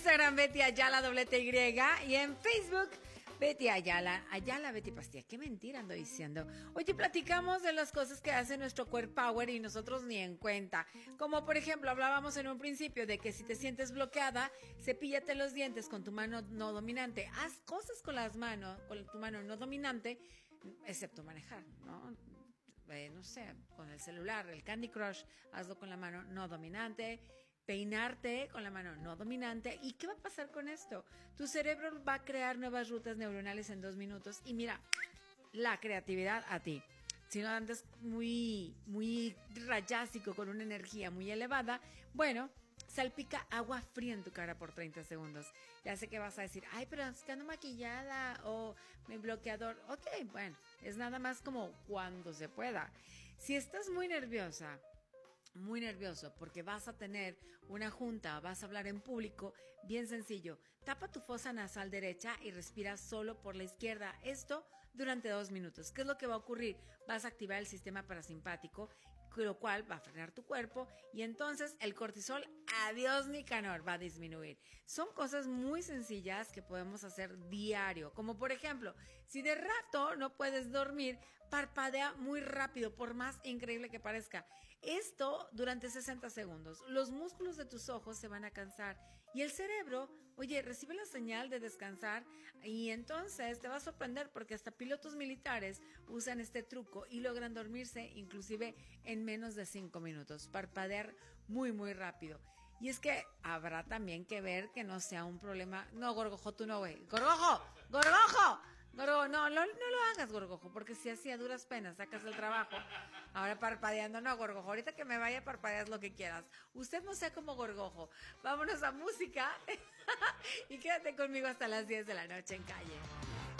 Instagram, Betty Ayala, +Y. Y en Facebook, Betty Ayala, Betty Pastilla. Qué mentira ando diciendo. Oye, platicamos de las cosas que hace nuestro Core Power y nosotros ni en cuenta. Como por ejemplo, hablábamos en un principio de que si te sientes bloqueada, cepíllate los dientes con tu mano no dominante. Haz cosas con las manos, con tu mano no dominante, excepto manejar, ¿no? No sé, con el celular, el Candy Crush, hazlo con la mano no dominante. Peinarte con la mano no dominante. ¿Y qué va a pasar con esto? Tu cerebro va a crear nuevas rutas neuronales en 2 minutos y mira, la creatividad a ti. Si no andas muy rayásico con una energía muy elevada, bueno, salpica agua fría en tu cara por 30 segundos. Ya sé que vas a decir, ay, pero estando maquillada o mi bloqueador. Ok, bueno, es nada más como cuando se pueda. Si estás muy nervioso porque vas a tener una junta, vas a hablar en público, bien sencillo, tapa tu fosa nasal derecha y respira solo por la izquierda, esto durante 2 minutos. ¿Qué es lo que va a ocurrir? Vas a activar el sistema parasimpático, lo cual va a frenar tu cuerpo y entonces el cortisol, adiós Nicanor, va a disminuir. Son cosas muy sencillas que podemos hacer diario, como por ejemplo, si de rato no puedes dormir, parpadea muy rápido, por más increíble que parezca. Esto durante 60 segundos. Los músculos de tus ojos se van a cansar y el cerebro, oye, recibe la señal de descansar y entonces te va a sorprender porque hasta pilotos militares usan este truco y logran dormirse inclusive en menos de 5 minutos. Parpadear muy rápido. Y es que habrá también que ver que no sea un problema. No, Gorgojo, tú no, güey. ¡Gorgojo! No lo hagas, Gorgojo, porque si así a duras penas sacas el trabajo, ahora parpadeando, no, Gorgojo, ahorita que me vaya parpadeas lo que quieras. Usted no sea como Gorgojo. Vámonos a música y quédate conmigo hasta las 10 de la noche en Calle.